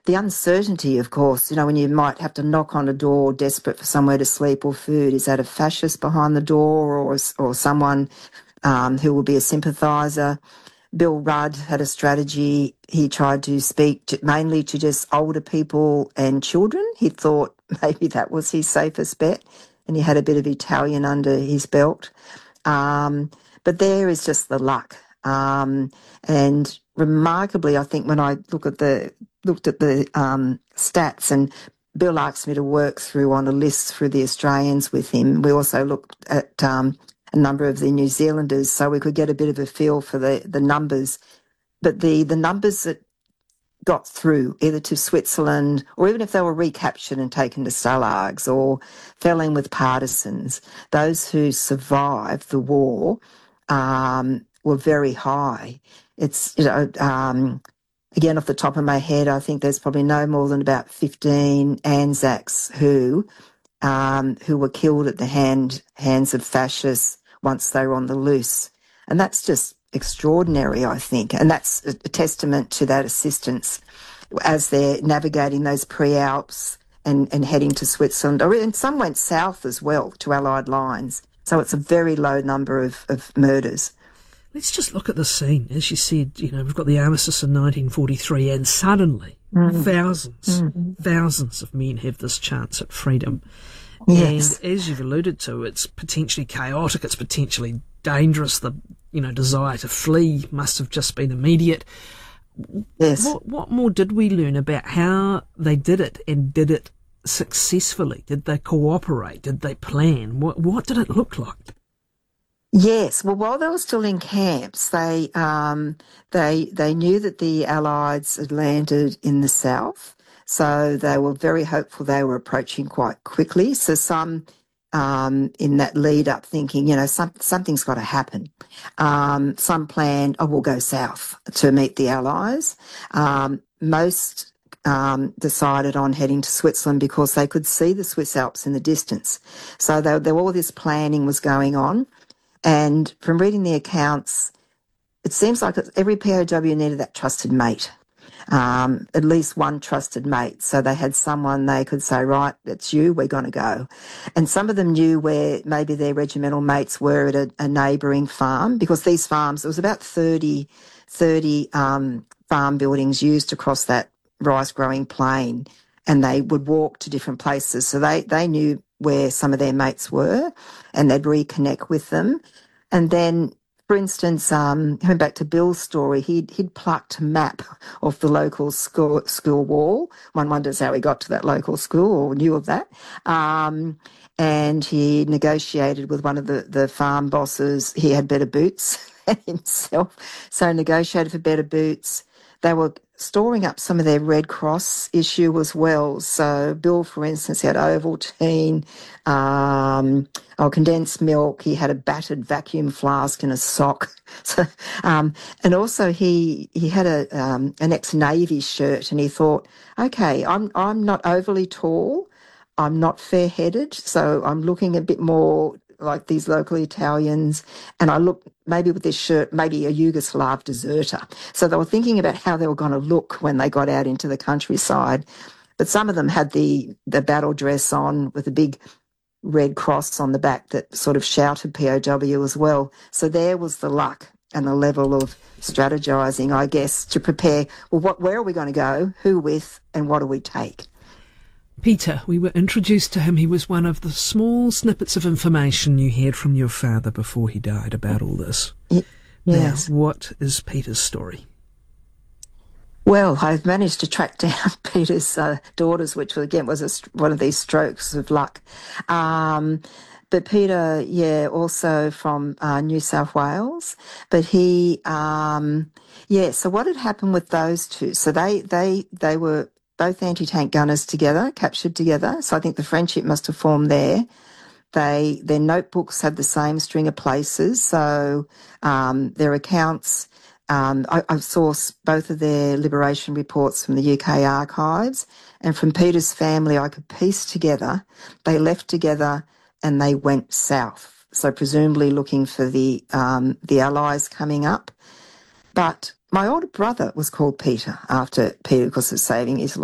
the uncertainty, of course, when you might have to knock on a door desperate for somewhere to sleep or food. Is that a fascist behind the door or someone who will be a sympathiser? Bill Rudd had a strategy. He tried to speak mainly to just older people and children. He thought maybe that was his safest bet, and he had a bit of Italian under his belt. But there is just the luck. And remarkably, I think when I looked at the stats, and Bill asked me to work through on a list through the Australians with him. We also looked at a number of the New Zealanders so we could get a bit of a feel for the numbers. But the numbers that got through either to Switzerland, or even if they were recaptured and taken to Stalags or fell in with partisans, those who survived the war were very high. It's, again, off the top of my head, I think there's probably no more than about 15 Anzacs who were killed at the hands of fascists once they were on the loose. And that's just extraordinary, I think. And that's a testament to that assistance as they're navigating those pre-Alps and heading to Switzerland. And some went south as well to Allied lines. So it's a very low number of murders. Let's just look at the scene. As you said, we've got the armistice in 1943, and suddenly thousands of men have this chance at freedom. Yes. And as you've alluded to, it's potentially chaotic, it's potentially dangerous. The desire to flee must have just been immediate. Yes. What more did we learn about how they did it, and did it successfully? Did they cooperate? Did they plan? What did it look like? Yes. Well, while they were still in camps, they knew that the Allies had landed in the south, so they were very hopeful they were approaching quite quickly. So some in that lead up thinking, something's got to happen. Some planned, we'll go south to meet the Allies. Most decided on heading to Switzerland because they could see the Swiss Alps in the distance. So all this planning was going on. And from reading the accounts, it seems like every POW needed that trusted mate, at least one trusted mate. So they had someone they could say, right, it's you, we're going to go. And some of them knew where maybe their regimental mates were at a neighbouring farm, because these farms, there was about 30 farm buildings used across that rice-growing plain, and they would walk to different places. So they knew where some of their mates were, and they'd reconnect with them. And then, for instance, coming back to Bill's story, he'd plucked a map off the local school wall. One wonders how he got to that local school or knew of that. And he negotiated with one of the farm bosses. He had better boots than himself, so negotiated for better boots. They were storing up some of their Red Cross issue as well. So Bill, for instance, he had Ovaltine, condensed milk. He had a battered vacuum flask and a sock. So, and also he had an ex-Navy shirt, and he thought, okay, I'm not overly tall, I'm not fair-headed, so I'm looking a bit more like these local Italians, and I look maybe with this shirt, maybe a Yugoslav deserter. So they were thinking about how they were going to look when they got out into the countryside. But some of them had the battle dress on with a big red cross on the back that sort of shouted POW as well. So there was the luck and the level of strategizing, I guess, to prepare, well, where are we going to go, who with, and what do we take? Peter, we were introduced to him. He was one of the small snippets of information you had from your father before he died about all this. Yes. Now, what is Peter's story? Well, I've managed to track down Peter's daughters, which again was one of these strokes of luck. But Peter, also from New South Wales. But he, so what had happened with those two? So they were both anti-tank gunners together, captured together. So I think the friendship must have formed there. Their notebooks had the same string of places. So their accounts, I sourced both of their liberation reports from the UK archives. And from Peter's family, I could piece together, they left together and they went south. So presumably looking for the Allies coming up. But my older brother was called Peter after Peter because of saving his life.